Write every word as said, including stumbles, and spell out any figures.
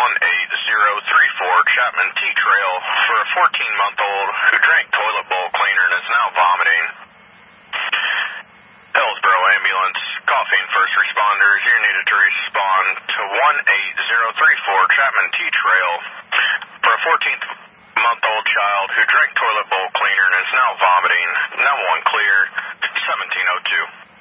one eight zero three four Chapman T Trail for a fourteen-month-old who drank toilet bowl cleaner and is now vomiting. Hillsboro Ambulance, coughing first responders, you're needed to respond to one eight zero three four Chapman T Trail for a fourteen-month-old child who drank toilet bowl cleaner and is now vomiting. Now one clear, seventeen oh two.